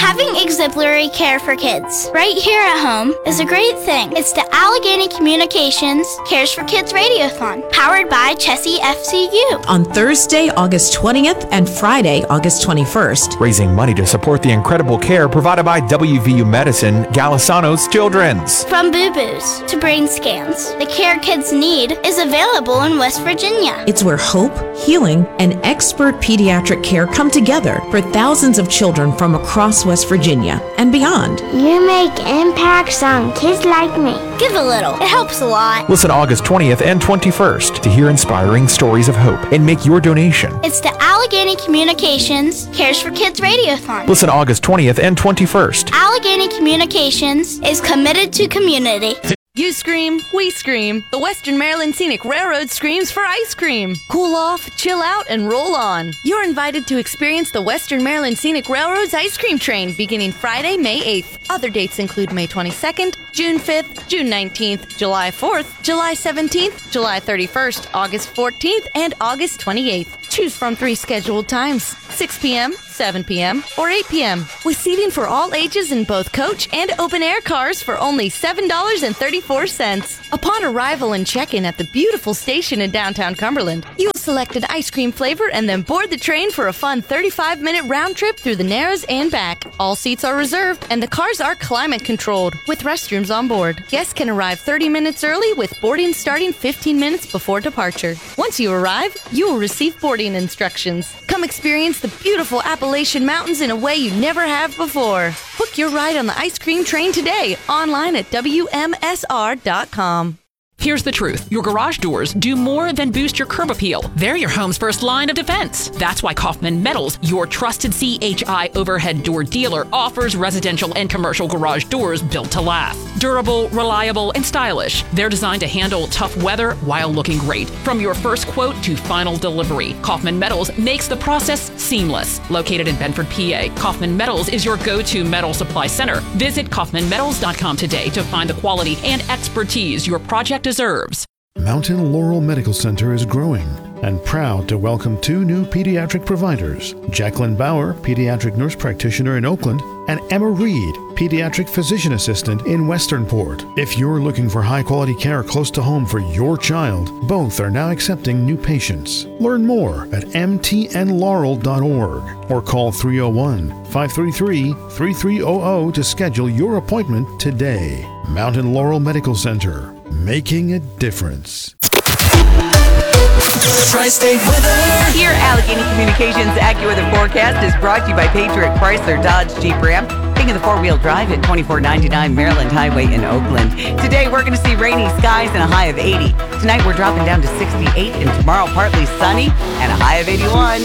Having exemplary care for kids right here at home is a great thing. It's the Allegheny Communications Cares for Kids Radiothon, powered by Chessie FCU. On Thursday, August 20th and Friday, August 21st. Raising money to support the incredible care provided by WVU Medicine, Galasanos Children's. From boo-boos to brain scans, the care kids need is available in West Virginia. It's where hope, healing, and expert pediatric care come together for thousands of children from across West Virginia and beyond. You make impacts on kids like me. Give a little. It helps a lot. Listen August 20th and 21st to hear inspiring stories of hope and make your donation. It's the Allegheny Communications Cares for Kids Radiothon. Listen August 20th and 21st. Allegheny Communications is committed to community. You scream, we scream. The Western Maryland Scenic Railroad screams for ice cream. Cool off, chill out, and roll on. You're invited to experience the Western Maryland Scenic Railroad's ice cream train beginning Friday, May 8th. Other dates include May 22nd, June 5th, June 19th, July 4th, July 17th, July 31st, August 14th, and August 28th. Choose from 3 scheduled times, 6 p.m., 7 p.m., or 8 p.m. with seating for all ages in both coach and open-air cars for only $7.34. Upon arrival and check-in at the beautiful station in downtown Cumberland, you will select an ice cream flavor and then board the train for a fun 35-minute round trip through the Narrows and back. All seats are reserved, and the cars are climate-controlled with restrooms on board. Guests can arrive 30 minutes early with boarding starting 15 minutes before departure. Once you arrive, you will receive boarding instructions. Come experience the beautiful Appalachian Mountains in a way you never have before. Book your ride on the ice cream train today online at WMSR.com. Here's the truth. Your garage doors do more than boost your curb appeal. They're your home's first line of defense. That's why Kaufman Metals, your trusted CHI overhead door dealer, offers residential and commercial garage doors built to last. Durable, reliable, and stylish. They're designed to handle tough weather while looking great. From your first quote to final delivery, Kaufman Metals makes the process seamless. Located in Bedford, PA, Kaufman Metals is your go-to metal supply center. Visit kaufmanmetals.com today to find the quality and expertise your project deserves. Mountain Laurel Medical Center is growing and proud to welcome 2 new pediatric providers, Jacqueline Bauer, pediatric nurse practitioner in Oakland, and Emma Reed, pediatric physician assistant in Westernport. If you're looking for high-quality care close to home for your child, both are now accepting new patients. Learn more at mtnlaurel.org or call 301-533-3300 to schedule your appointment today. Mountain Laurel Medical Center, making a difference. Tri-State weather. Here, Allegheny Communications AccuWeather forecast is brought to you by Patriot Chrysler Dodge Jeep Ram. King of the four-wheel drive at 2499 Maryland Highway in Oakland. Today, we're going to see rainy skies and a high of 80. Tonight, we're dropping down to 68, and tomorrow, partly sunny and a high of 81.